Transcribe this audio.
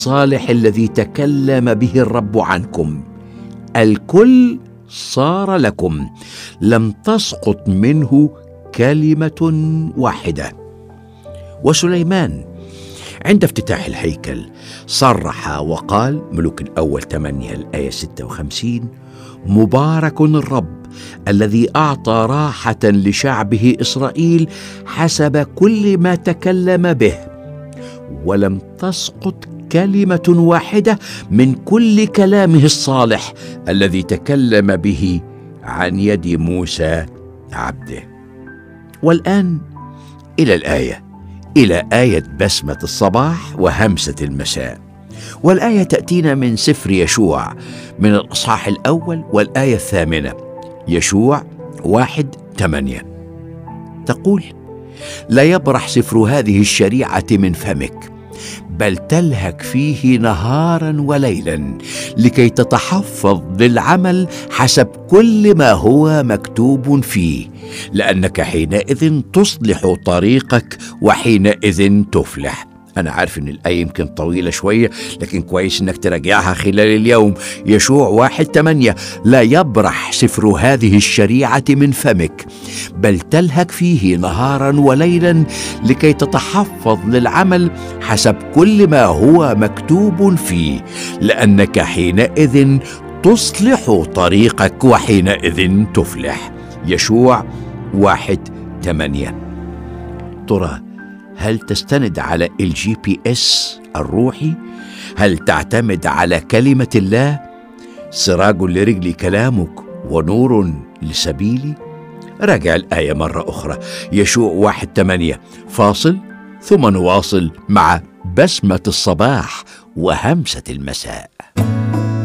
الصالح الذي تكلم به الرب عنكم، الكل صار لكم، لم تسقط منه كلمة واحدة. وسليمان عند افتتاح الهيكل صرح وقال، ملوك الأول 8 الآية 56: مبارك الرب الذي أعطى راحة لشعبه إسرائيل حسب كل ما تكلم به، ولم تسقط كلمة واحدة من كل كلامه الصالح الذي تكلم به عن يد موسى عبده. والآن إلى آية بسمة الصباح وهمسة المساء. والآية تأتينا من سفر يشوع من الإصحاح 1 والآية 8، يشوع 1:8 تقول: لا يبرح سفر هذه الشريعة من فمك، بل تلهك فيه نهارا وليلا، لكي تتحفظ للعمل حسب كل ما هو مكتوب فيه، لأنك حينئذ تصلح طريقك وحينئذ تفلح. أنا عارف إن الآية يمكن طويلة شوية، لكن كويس إنك تراجعها خلال اليوم. يشوع 1:8: لا يبرح سفر هذه الشريعة من فمك، بل تلهك فيه نهارا وليلا، لكي تتحفظ للعمل حسب كل ما هو مكتوب فيه، لأنك حينئذ تصلح طريقك وحينئذ تفلح. يشوع 1:8. ترى هل تستند على الGPS الروحي؟ هل تعتمد على كلمة الله؟ سراج لرجلي كلامك ونور لسبيلي. راجع الآية مرة أخرى، يشوع 1:8 فاصل، ثم نواصل مع بسمة الصباح وهمسة المساء.